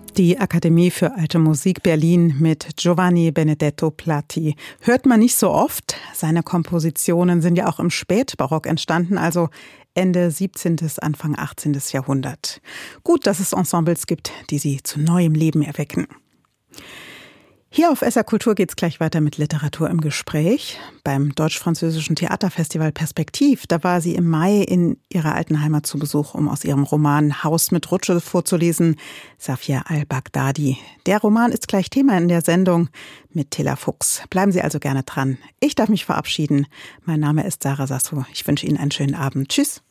Die Akademie für Alte Musik Berlin mit Giovanni Benedetto Platti. Hört man nicht so oft. Seine Kompositionen sind ja auch im Spätbarock entstanden, also Ende 17., Anfang 18. Jahrhundert. Gut, dass es Ensembles gibt, die sie zu neuem Leben erwecken. Hier auf SR Kultur geht's gleich weiter mit Literatur im Gespräch. Beim Deutsch-Französischen Theaterfestival Perspektiv, da war sie im Mai in ihrer alten Heimat zu Besuch, um aus ihrem Roman Haus mit Rutsche vorzulesen, Safia al-Baghdadi. Der Roman ist gleich Thema in der Sendung mit Tilla Fuchs. Bleiben Sie also gerne dran. Ich darf mich verabschieden. Mein Name ist Sarah Sasso. Ich wünsche Ihnen einen schönen Abend. Tschüss.